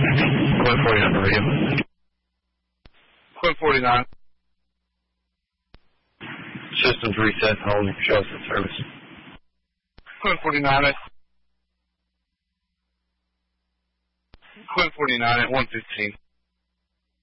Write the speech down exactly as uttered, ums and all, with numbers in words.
Quinn forty-nine on the radio. Quinn forty-nine. Systems reset, holding for shelter service. Quinn forty-nine at Quinn forty-nine at one fifteen.